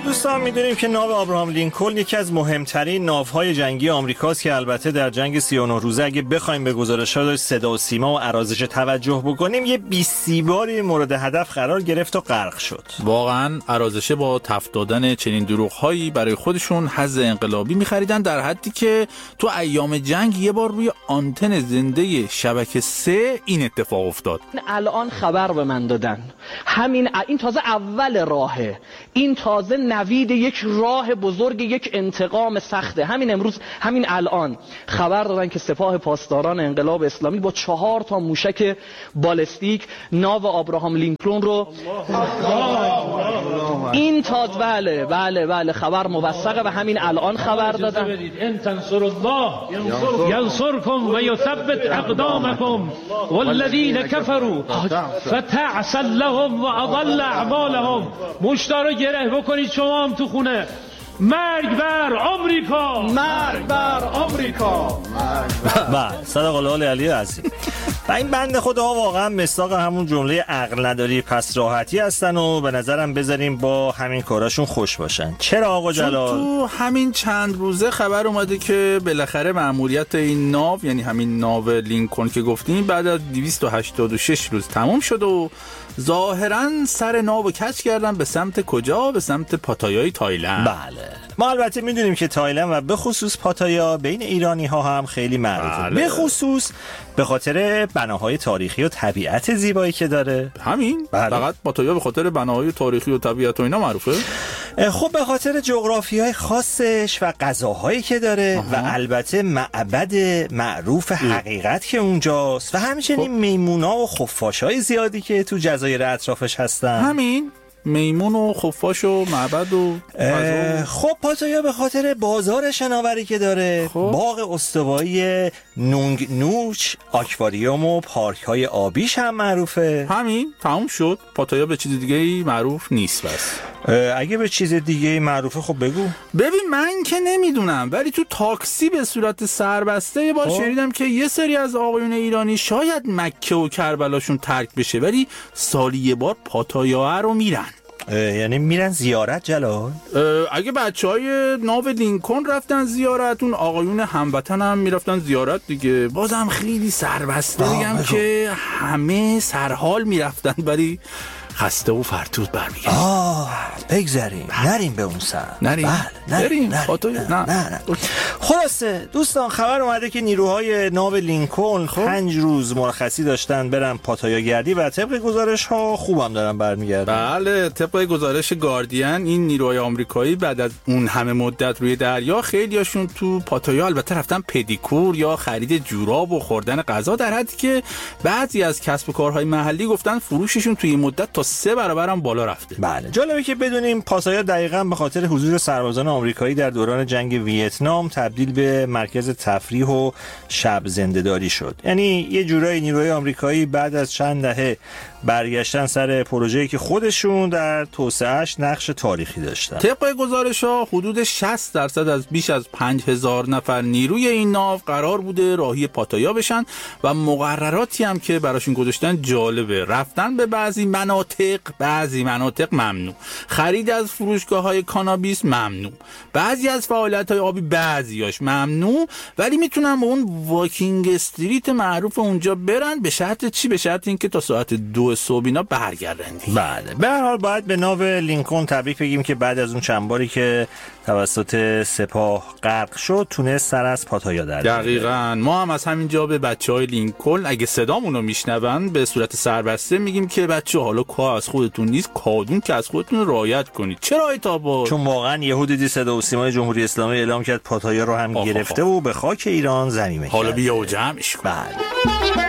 دوستان میدونیم که ناو آبراهام لینکلن یکی از مهمترین ناوهای جنگی آمریکاست که البته در جنگ 39 روزه اگه بخوایم به گزارش‌ها صدا و سیما و ارازش توجه بکنیم یه 20 باری مورد هدف قرار گرفت و غرق شد. واقعا ارازشه با تفت دادن چنین دروغ‌هایی برای خودشون حظ انقلابی می‌خریدن، در حدی که تو ایام جنگ یه بار روی آنتن زنده شبکه 3 این اتفاق افتاد. الان خبر به من دادن این تازه اول راهه، این تازه نوید یک راه بزرگ، یک انتقام سخته. همین امروز، همین الان خبر دادن که سپاه پاسداران انقلاب اسلامی با 4 تا موشک بالستیک ناو آبراهام لینکلن رو این تازه بله خبر موثقه و همین الان خبر دادن. ان تنصروا الله ینصرکم و یثبت اقدامکم والذین کفروا فتعس لهم و اضل اعمالهم. مشتا رو گره بکنید شما هم تو خونه. مرگ بر آمریکا، مرگ بر آمریکا. بله، صدق الله علی عظیم. و این بنده خدا واقعا مصداق همون جمله عقل نداری پس راحتی هستن و به نظرم بذاریم با همین کاراشون خوش باشن. چرا آقا جلال؟ تو همین چند روزه خبر اومده که بالاخره مأموریت این ناو، یعنی همین ناو لینکلن که گفتیم، بعد از 286 روز تموم شد و ظاهرا سر ناو کج کردن به سمت کجا؟ به سمت پاتایای تایلند. بله، ما البته میدونیم که تایلند و به خصوص پاتایا بین ایرانی ها هم خیلی معروفه. بله. به خصوص به خاطر بناهای تاریخی و طبیعت زیبایی که داره. همین؟ بله. فقط پاتایا به خاطر بناهای تاریخی و طبیعت و اینا معروفه؟ خب به خاطر جغرافیای خاصش و غذاهایی که داره و البته معبد معروف حقیقت که اونجاست و همچنین میمونا و خفاشای زیادی که تو جزایر اطرافش هستن. همین میمون و خفاش و معبد و خب پاتایا به خاطر بازار شناوری که داره، باغ استوایی نونگ نوچ، آکواریوم و پارک های آبیش هم معروفه. همین تموم شد. پاتایا به چیز دیگه ای معروف نیست. بس اگه به چیز دیگه ای معروفه خب بگو. ببین من که نمیدونم، ولی تو تاکسی به صورت سربسته یه بار شنیدم که یه سری از آقایون ایرانی شاید مکه و کربلاشون ترک بشه ولی سالی یه بار پاتایا رو میرن. یعنی میرن زیارت جلال؟ اگه بچهای ناو لینکلن رفتن زیارت، اون آقایون هموطن هم میرفتن زیارت دیگه. بازم خیلی سربسته بگم که همه سرحال میرفتن ولی خسته و فرتود برمیگردن. بگذاریم نریم به اون سر. نریم نه. خلاصه دوستان خبر اومده که نیروهای ناو لینکلن 5 روز مرخصی داشتن برن پاتایا گردی و طبق گزارش ها خوبم دارن برمیگردن. بله، طبق گزارش گاردین این نیروهای آمریکایی بعد از اون همه مدت روی دریا خیلیاشون تو پاتایا البته رفتن پدیکور یا خرید جوراب و خوردن غذا، در حدی که بعضی از کسب و کارهای محلی گفتن فروششون توی مدت تا 3 برابر هم بالا رفته. بله، جالبه که بدونیم پاتایا دقیقاً به خاطر حضور سربازان آمریکایی در دوران جنگ ویتنام تبدیل به مرکز تفریح و شب زنده‌داری شد. یعنی یه جورایی نیروهای آمریکایی بعد از چند دهه برگشتن سر پروژه‌ای که خودشون در توسعه‌اش نقش تاریخی داشتن. طبق گزارش‌ها حدود 60% از بیش از 5000 نفر نیروی این ناو قرار بوده راهی پاتایا بشن و مقرراتی هم که براشون گذاشتن جالبه. رفتن به بعضی مناطق ممنوع، خرید از فروشگاه‌های کانابیس ممنوع، بعضی از فعالیت‌های آبی بعضیاش ممنوع، ولی میتونن به اون واکینگ استریت معروف اونجا برن به شرط چی؟ به شرط اینکه تا ساعت 2 صبح اینا برگردن. بله، به هر حال باید به ناو لینکلن تبریک بگیم که بعد از اون چند باری که توسط سپاه غرق شد تونست سر از پاتایا در بیاره. دقیقاً. ما هم از همینجا به بچهای لینکلن اگه صدامون رو میشنون به صورت سربسته میگیم که بچه حالا کار از خودتون نیست، کادون که از خودتون رعایت کنید. چرا ایتابا؟ چون واقعا یهو دیدی صدا و سیمای جمهوری اسلامی اعلام کرد پاتایا رو هم گرفته و به خاک ایران ضمیمه کرد. حالا بیا و جمعش کن. بله.